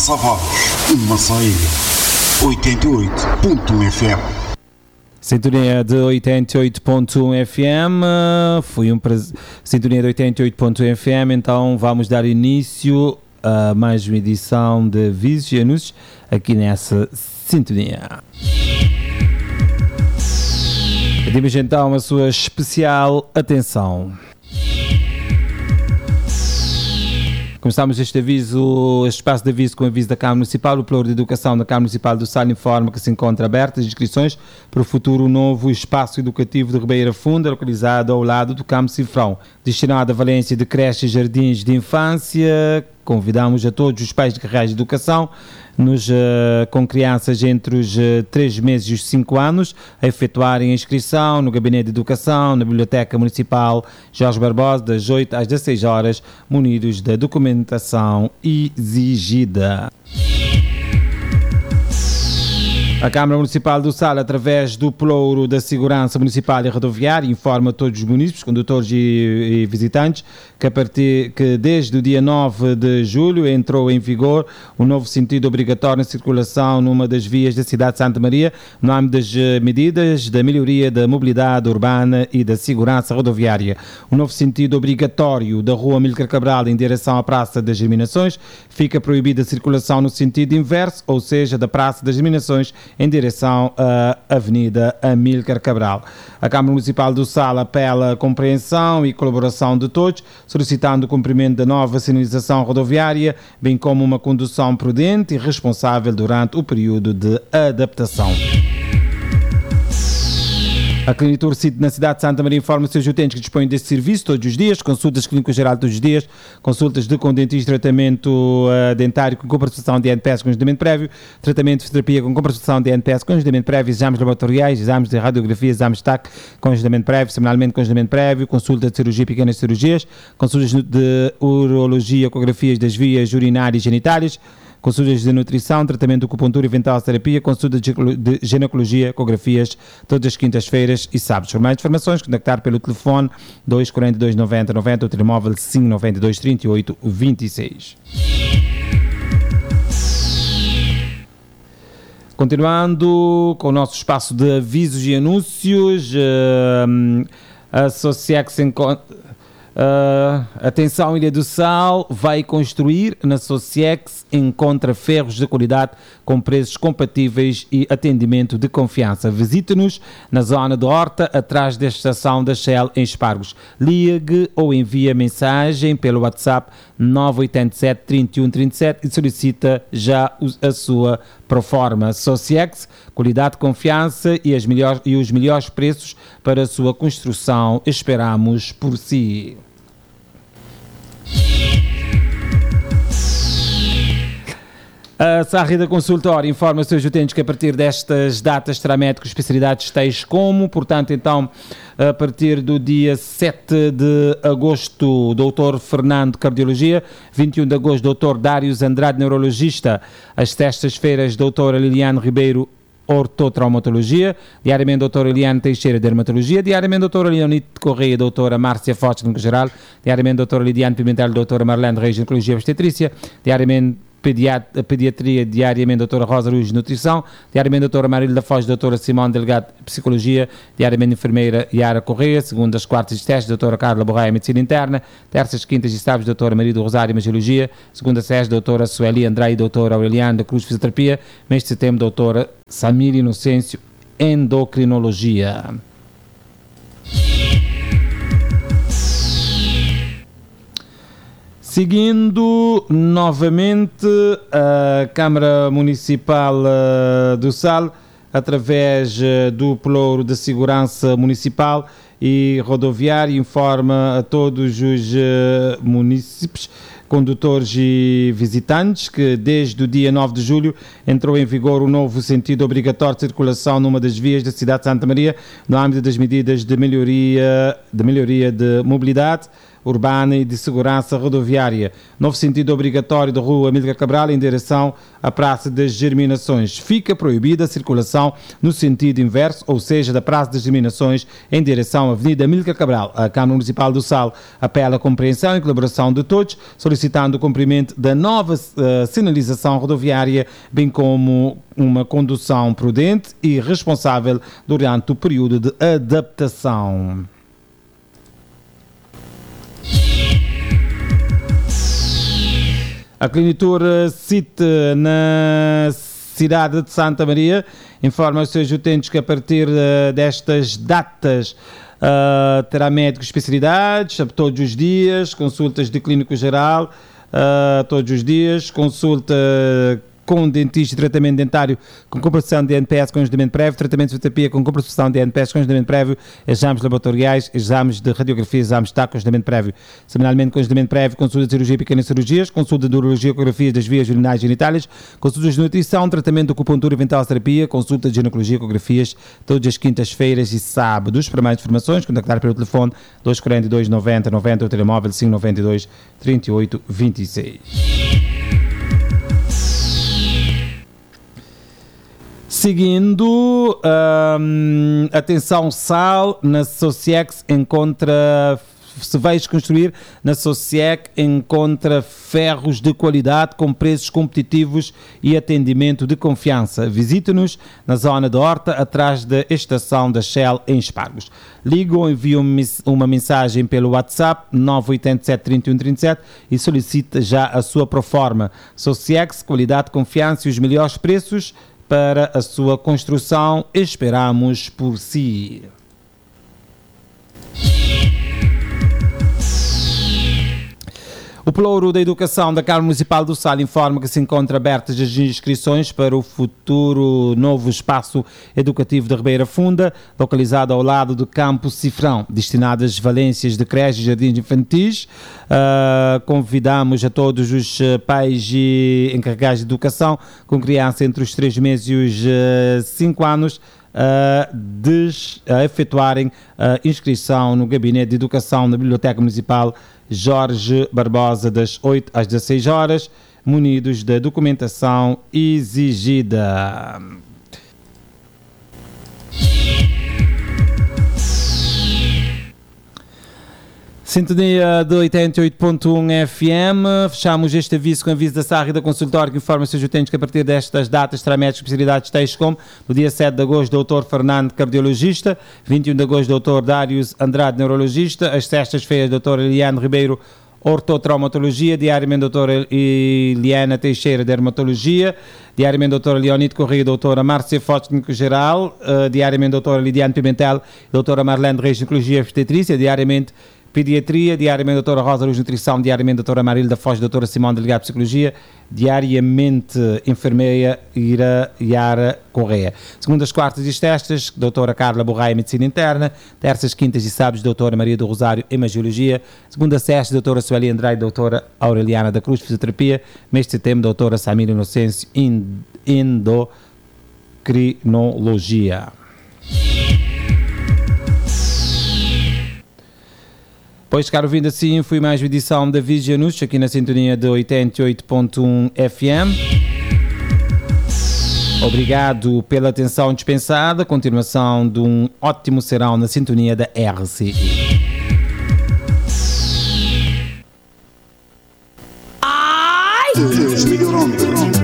passa a voz, uma saída. 88.1 FM. Sintonia de 88.1 FM, foi um prazer. Sintonia de 88.1 FM, então vamos dar início a mais uma edição de Vídeos e Anúncios aqui nessa sintonia. Pedimos então a sua especial atenção. Começamos este espaço de aviso com o aviso da Câmara Municipal. O Pluro de Educação da Câmara Municipal do Sal informa que se encontra abertas inscrições para o futuro novo espaço educativo de Ribeira Funda, localizado ao lado do Campo Cifrão. Destinado à valência de creches e jardins de infância, convidamos a todos os pais de carreiras de educação com crianças entre os 3 meses e os 5 anos a efetuarem a inscrição no Gabinete de Educação, na Biblioteca Municipal Jorge Barbosa, das 8 às 16 horas, munidos da documentação exigida. A Câmara Municipal do Sal, através do Pluro da Segurança Municipal e Rodoviária, informa a todos os munícipes, condutores e visitantes que desde o dia 9 de julho entrou em vigor o novo sentido obrigatório na circulação numa das vias da cidade de Santa Maria, no âmbito das medidas da melhoria da mobilidade urbana e da segurança rodoviária. O novo sentido obrigatório da Rua Amílcar Cabral em direção à Praça das Germinações fica proibida a circulação no sentido inverso, ou seja, da Praça das Germinações em direção à Avenida Amílcar Cabral. A Câmara Municipal do Sal apela à compreensão e colaboração de todos, solicitando o cumprimento da nova sinalização rodoviária, bem como uma condução prudente e responsável durante o período de adaptação. A Clinitur na cidade de Santa Maria informa os seus utentes que dispõem deste serviço todos os dias, consultas clínicas geral todos os dias, consultas de com dentista, tratamento dentário com compensação de NPS com agendamento prévio, tratamento de fisioterapia com compensação de NPS com agendamento prévio, exames laboratoriais, exames de radiografia, exames de TAC com agendamento prévio, semanalmente com agendamento prévio, consulta de cirurgia e pequenas cirurgias, consultas de urologia, ecografias das vias urinárias e genitárias, consultas de nutrição, tratamento de acupuntura e ventoterapia, consultas de ginecologia, ecografias, todas as quintas-feiras e sábados. Por mais informações, contactar pelo telefone 242 90 90, o telemóvel 592 38 26. Continuando com o nosso espaço de avisos e anúncios, a Sociex atenção, Ilha do Sal vai construir na Sociex, encontra ferros de qualidade com preços compatíveis e atendimento de confiança. Visite-nos na zona de Horta, atrás da estação da Shell em Espargos. Ligue ou envie mensagem pelo WhatsApp 987 31 37 e solicita já a sua proforma. Sociex, qualidade, confiança e os melhores preços para a sua construção. Esperamos por si. A Sarrida Consultório informa os seus utentes que a partir destas datas terá médico especialidades tais como, portanto, então, a partir do dia 7 de agosto, Dr. Fernando, Cardiologia, 21 de agosto, Dr. Dários Andrade, Neurologista, às sextas-feiras, Dra. Liliane Ribeiro, Ortotraumatologia, diariamente doutora Eliane Teixeira, Dermatologia, diariamente doutora Leonite Correia, doutora Márcia Forte, Clínica Geral, diariamente doutora Lidiane Pimentel, doutora Marlene Reis, Ginecologia e Obstetrícia, diariamente Pediatria, diariamente doutora Rosa Luz, Nutrição, diariamente doutora Marília da Foz, doutora Simone Delgado, Psicologia, diariamente enfermeira Yara Correia, segundas, quartas e sextas, doutora Carla Borraia, Medicina Interna, terças, quintas e sábados, doutora Maria do Rosário, Magiologia, segunda, sexta, doutora Sueli André e doutora Aureliana da Cruz, Fisioterapia, mês de setembro, doutora Samir Inocêncio, Endocrinologia. Seguindo novamente a Câmara Municipal do Sal, através do Pluro de Segurança Municipal e Rodoviária, informa a todos os munícipes, condutores e visitantes que desde o dia 9 de julho entrou em vigor o novo sentido obrigatório de circulação numa das vias da cidade de Santa Maria, no âmbito das medidas de melhoria de mobilidade urbana e de segurança rodoviária. Novo sentido obrigatório da rua Amílcar Cabral em direção à Praça das Germinações. Fica proibida a circulação no sentido inverso, ou seja, da Praça das Germinações em direção à Avenida Amílcar Cabral. A Câmara Municipal do Sal apela à compreensão e colaboração de todos, solicitando o cumprimento da nova sinalização rodoviária, bem como uma condução prudente e responsável durante o período de adaptação. A Clinitur CIT na cidade de Santa Maria informa aos seus utentes que a partir destas datas terá médicos especialidades todos os dias, consultas de clínico geral todos os dias, consulta com dentista e tratamento dentário com comprovação de NPS com agendamento prévio, tratamento de fisioterapia com comprovação de NPS com agendamento prévio, exames laboratoriais, exames de radiografia, exames de TAC com agendamento prévio. Semanalmente com agendamento prévio, consulta de cirurgia e pequenas cirurgias, consulta de urologia, ecografia das vias urinárias e genitálias, consultas de nutrição, tratamento de acupuntura e ventosa-terapia, consulta de ginecologia, ecografias, todas as quintas-feiras e sábados. Para mais informações, contactar pelo telefone 242 90 90 ou telemóvel 592 38 26. Seguindo, atenção, Sal, na Sociex encontra, se vais construir, na Sociex encontra ferros de qualidade com preços competitivos e atendimento de confiança. Visite-nos na zona da Horta, atrás da estação da Shell em Espargos. Liga ou envia uma mensagem pelo WhatsApp 987 31 37 e solicita já a sua proforma. Sociex, qualidade, confiança e os melhores preços para a sua construção. Esperamos por si. O Pelouro da Educação da Câmara Municipal do Sal informa que se encontram abertas as inscrições para o futuro novo espaço educativo de Ribeira Funda, localizado ao lado do Campo Cifrão, destinado às valências de creches e jardins infantis. Convidamos a todos os pais e encarregados de educação com criança entre os 3 meses e os 5 anos a efetuarem a inscrição no Gabinete de Educação da Biblioteca Municipal Jorge Barbosa, das 8 às 16 horas, munidos da documentação exigida. Sintonia de 88.1 FM. Fechamos este aviso com aviso da SARRI da Consultório, que informa os seus utentes que a partir destas datas terá médicos especialidades tais como no dia 7 de agosto, Dr. Fernando, cardiologista, 21 de agosto, Dr. Dários Andrade, neurologista, às sextas-feiras, Dr. Eliane Ribeiro, ortotraumatologia, diariamente Dr. Eliana Teixeira, dermatologia, diariamente Dr. Leonide Correia, Dra. Márcia Fox, clínico geral, diariamente Dr. Lidiane Pimentel, Dra. Marlene Reis, ginecologia e obstetrícia, diariamente Pediatria, diariamente Dra. Rosa Luz Nutrição, diariamente Dra. Marilda Foz, Dra. Simone Delegado Psicologia, diariamente Enfermeira Yara Correia. Segundas, quartas e sextas, Dra. Carla Borraia, Medicina Interna, terças, quintas e sábados, Dra. Maria do Rosário, Hemangiologia, segunda, sexta, Dra. Sueli Andrade, Dra. Aureliana da Cruz, Fisioterapia, mês de setembro, Dra. Samira Inocêncio, Endocrinologia. Pois, caro ouvindo, assim foi mais uma edição da Vigia News, aqui na sintonia de 88.1 FM. Obrigado pela atenção dispensada. Continuação de um ótimo serão na sintonia da RCI. Deus melhorou.